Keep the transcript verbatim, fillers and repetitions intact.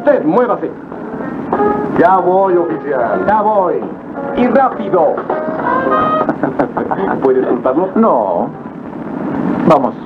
Usted, muévase. Ya voy, oficial. Ya voy. Y rápido. ¿Puede soltarlo? No. Vamos.